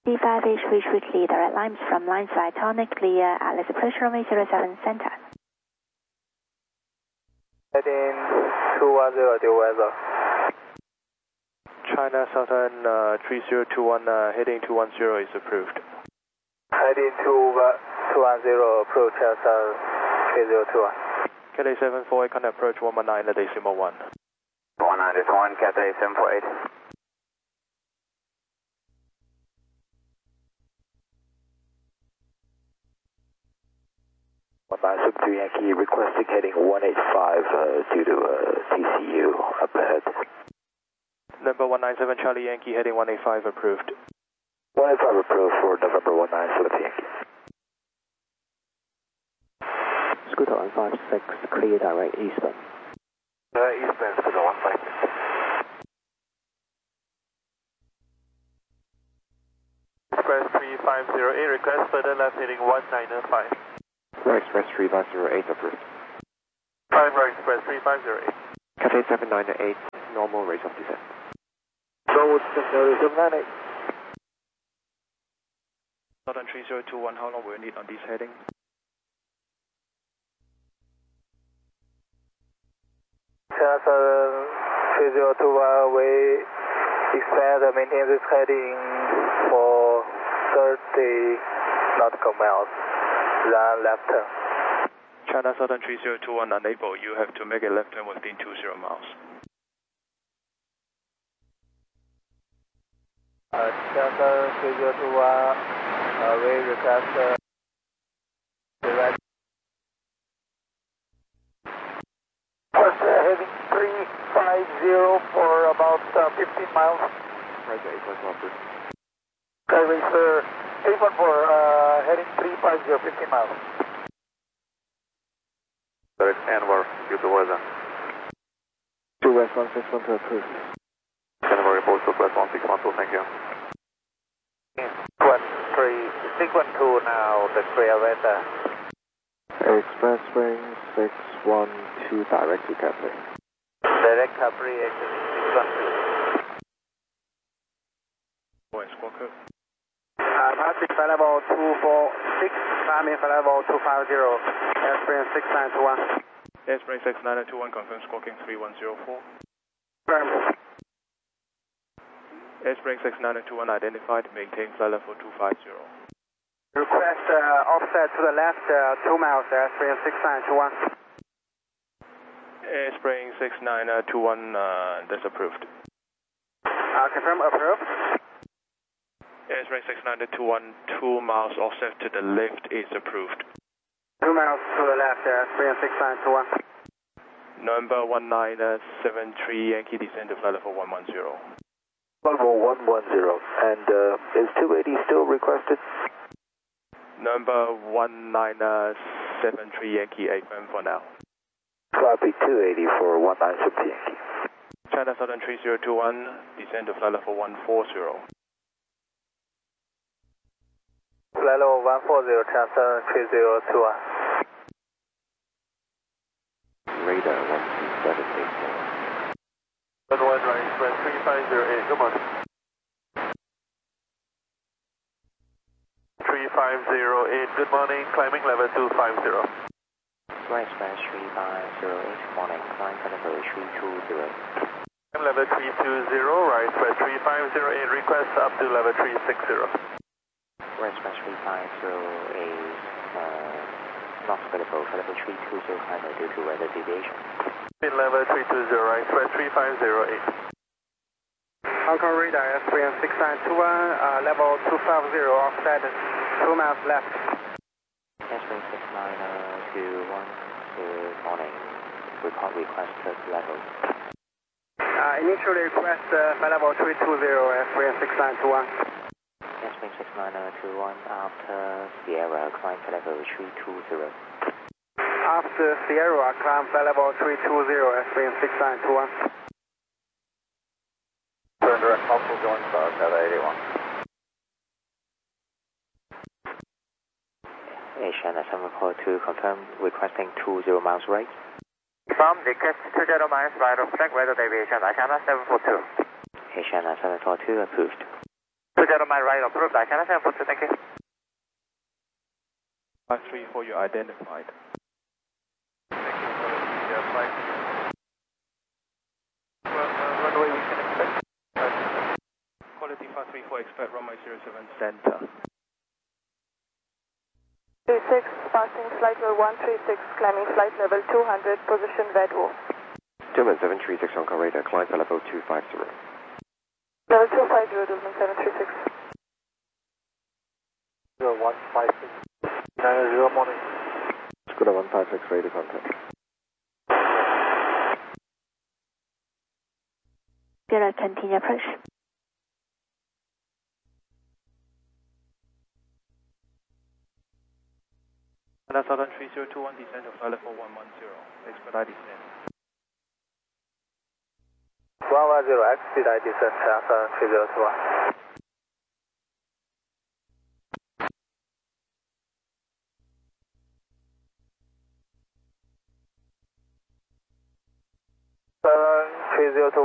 D5H reach weekly direct lines from line side tonic clear Alice approach runway 07 center. Heading 210 due weather. China Southern 3021 heading 210 is approved. Heading 210 approach Southern 3021. Cathay 748 can approach 119.1. 191 Cathay 748. Super Yankee requesting heading 185 due to TCU up ahead. Number 197 Charlie Yankee heading 185 approved. 185 approved for November 197 Yankee. Scooter 156 clear direct eastbound. Eastbound Scooter 156. Express 3508 request further left heading 195. Right Express 3508 approved. Right Express 3508. Cathay 798 normal rate of descent. Normal descent notice 798. Southern 3021, how long will you need on this heading? Southern 3021, we expect to maintain this heading for 30 nautical miles. Run left turn. China Southern 3021 unable, you have to make a left turn within 20 miles. Southern 3021, we request direct. Heading 350 for about 15 miles. Right there, Express 1 approved. Skyway sir, 814, heading 350, 15 miles. Direct Anwar, due to weather. 2 West 1612 approved. Anwar report to West 1612, thank you. Sequence 2 now, the clear weather. Express Spring 612 direct to Cathay. Direct Capri, actually, sequence 2. Boy, squawk code. Patrick, flight level 246, climbing flight level 250, airspring 6921. Airspring 6921, confirm squawking 3104. Confirm. Airspring 6921 identified, maintain flight level 250. Request offset to the left 2 miles, airspring 6921. Airspring 6921, that's approved. Confirm approved. Airspring 6921, 2 miles offset to the left is approved. 2 miles to the left, airspring 6921. Number 1973 Yankee descend to flight level 110. Level 110, and is 280 still requested? Number 1973 Yankee, affirm for now. Copy 280 for 197 Yankee. China Southern 3021, descend to flight level 140. Flight level 140, China Southern 3021. Radar 12784. One right express 3508, come on. 3508, good morning, climbing level 250. Right Express 3508, morning, climb level 320. Level 320, right express 3508, request up to level 360. Right Express 3508, not available for level 320, climber due to weather deviation. In level 320, right express 3508. Hong Kong radar, airspring 6921, level 250, offset 2 miles left. Airspring 6921, good morning, requested level. Initially request flight level 320, airspring 6921. Airspring 6921, after Sierra, climb level 320. After Sierra, climb flight level 320, airspring 6921. Turn direct multiple going south at 81. China 742, confirm requesting 20 miles right. From request 20 miles right of flag weather deviation, China 742. China 742 approved. Get on my right, approved. I can have thank you. 534, you identified. Runway we can expect. Quality 534, expect runway 07 center. 36, passing flight level 136, climbing flight level 200, position VEDWO. German 736 on call radar, climb to level 250. Level 250, German 736. 156. 90 morning. Scooter 156, radio contact. Spirit, continue approach. That's Southern 3021, descend to flight level 110, expedite descent. 110, expedite descent, Southern 3021. Southern 3021.